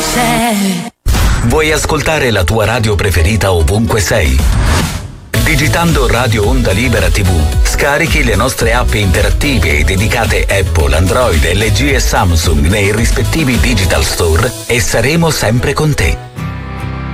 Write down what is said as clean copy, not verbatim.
c'è. Vuoi ascoltare la tua radio preferita ovunque sei? Digitando Radio Onda Libera TV, scarichi le nostre app interattive e dedicate Apple, Android, LG e Samsung nei rispettivi digital store e saremo sempre con te.